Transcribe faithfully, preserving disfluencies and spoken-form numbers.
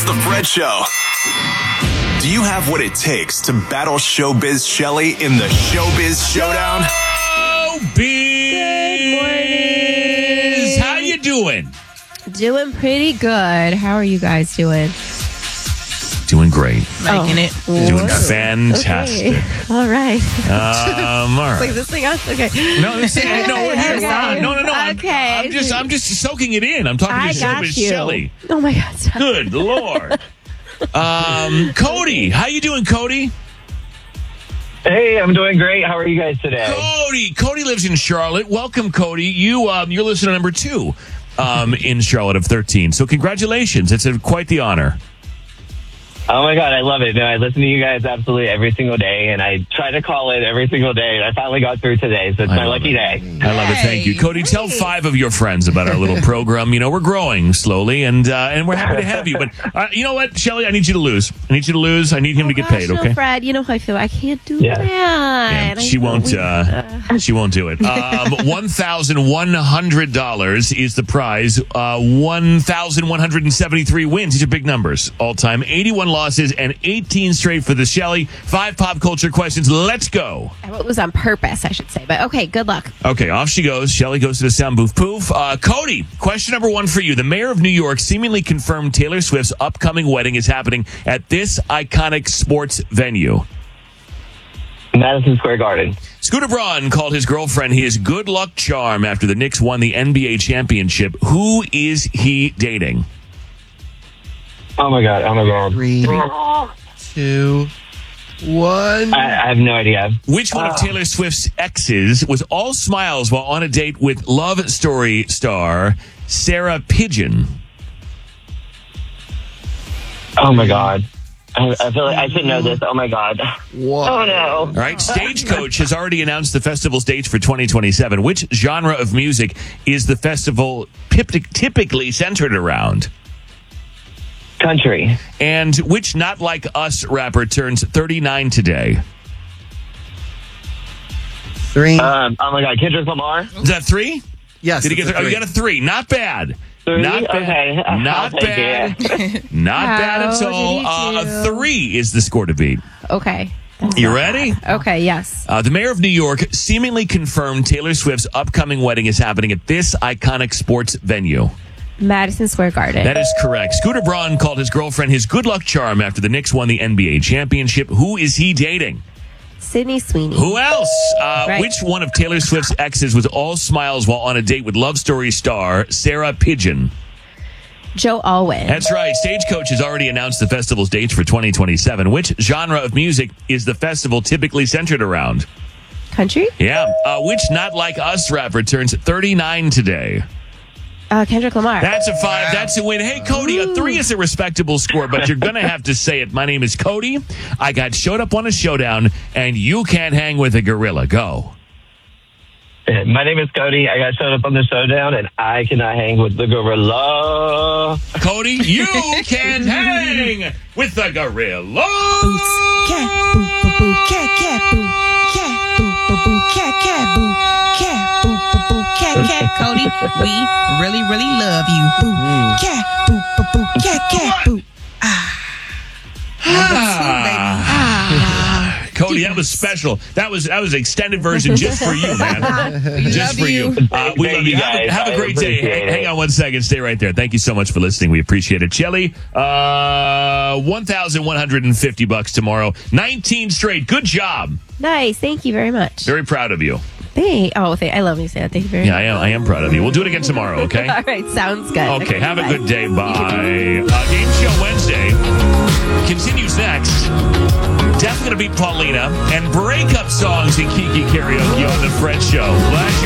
The Fred Show. Do you have what it takes to battle Showbiz Shelly in the Showbiz Showdown? Showbiz! Good morning. How you doing? Doing pretty good. How are you guys doing? Doing great. Liking it. Doing Whoa. fantastic. Okay. All right. Um, all Like right. this thing on? Okay. No, this, no, we're here. It's on. No, no, no. I'm, Okay. I'm just, I'm just soaking it in. I'm talking I to got Showbiz you. Shelly. Oh my God. Stop. Good Lord. Um, Cody, how you doing, Cody? Hey, I'm doing great. How are you guys today? Cody, Cody lives in Charlotte. Welcome, Cody. You, um, you're listener number two, um, in Charlotte of thirteen. So congratulations. It's a, quite the honor. Oh my God, I love it. No, I listen to you guys absolutely every single day, and I try to call it every single day, and I finally got through today, so it's I my love lucky it. day. I love it. Thank you, Cody. Tell five of your friends about our little program. You know, we're growing slowly, and uh, and we're happy to have you. But uh, you know what, Shelly? I need you to lose. I need you to lose. I need him Oh to get gosh, paid. no, Okay. Fred, you know how I feel. I can't do Yeah. that. Yeah, I she know won't. we- Uh, she won't do it. Um, One thousand one hundred dollars is the prize. Uh, One thousand one hundred and seventy-three wins. These are big numbers all time. Eighty-one losses and eighteen straight for the Shelly. Five pop culture questions. Let's go. It was on purpose, I should say. But okay, good luck. Okay, off she goes. Shelly goes to the sound booth. Poof. Uh, Cody, question number one for you. The mayor of New York seemingly confirmed Taylor Swift's upcoming wedding is happening at this iconic sports venue. Madison Square Garden. Scooter Braun called his girlfriend his good luck charm after the Knicks won the N B A championship. Who is he dating? Oh my God, oh my God. Three, two, one. I, I have no idea. Which one of Taylor Swift's exes was all smiles while on a date with Love Story star Sarah Pigeon? Oh my God. I, I feel like I should know this. Oh my God. One. Oh no. All right, Stagecoach has already announced the festival's dates for twenty twenty-seven. Which genre of music is the festival pip- typically centered around? Country. And which Not Like Us rapper turns thirty-nine today? Three. Um, oh my God, Kendrick Lamar. Is that three? yes. Did he get it's a three? Oh, you three. got a three. Not bad. Three? Not bad. Okay. I'll Not take bad. it. Not bad at How all. did he Uh, do? a three is the score to beat. Okay. That's You not ready? bad. Okay, yes. Uh, the mayor of New York seemingly confirmed Taylor Swift's upcoming wedding is happening at this iconic sports venue. Madison Square Garden. That is correct. Scooter Braun called his girlfriend his good luck charm after the Knicks won the N B A championship. Who is he dating? Sydney Sweeney. Who else? Uh, Right. Which one of Taylor Swift's exes was all smiles while on a date with Love Story star Sarah Pigeon? Joe Alwyn. That's right. Stagecoach has already announced the festival's dates for twenty twenty-seven. Which genre of music is the festival typically centered around? Country. Yeah. Uh, which Not Like Us rapper turns thirty-nine today? Uh, Kendrick Lamar. That's a five. That's a win. Hey, Cody, a three is a respectable score, but you're going to have to say it. My name is Cody. I got showed up on a showdown, and you can't hang with a gorilla. Go. My name is Cody. I got showed up on the showdown, and I cannot hang with the gorilla. Cody, you can hang with the gorilla. Cat, boo, boo, boo, cat, cat, boo, cat, boo, boo, boo, cat, cat, boo, cat, boo, boo, boo, cat, cat. Cody, we really, really love you. Boo, cat, boo, boo, boo, cat, cat, boo. Ah. Cody, that was special. That was that was an extended version just for you, man. Just for you. Uh, we Thank love you. you, Have, a- guys. have a I great day. appreciate Hang, it. hang on one second. Stay right there. Thank you so much for listening. We appreciate it. Shelly, uh, one thousand one hundred fifty bucks tomorrow. nineteen straight. Good job. Nice. Thank you very much. Very proud of you. Thank. Oh, thank, I love when you say that. Thank you very Yeah, much. I am. I am proud of you. We'll do it again tomorrow. Okay. All right. Sounds good. Okay. Have a bye. good day. Bye. Uh, Game Show Wednesday continues next. Definitely gonna beat Paulina and breakup songs in Kiki Karaoke on the Fred Show. Glad you're